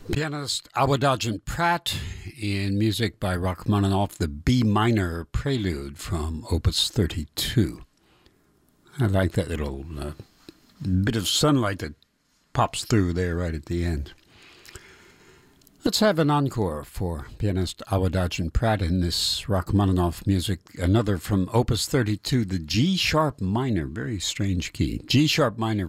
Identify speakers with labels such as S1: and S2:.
S1: Pianist Awadagin Pratt in music by Rachmaninoff, the B minor prelude from Opus 32. I like that little bit of sunlight that pops through there right at the end. Let's have an encore for pianist Awadagin Pratt in this Rachmaninoff music. Another from Opus 32, the G sharp minor, very strange key. G sharp minor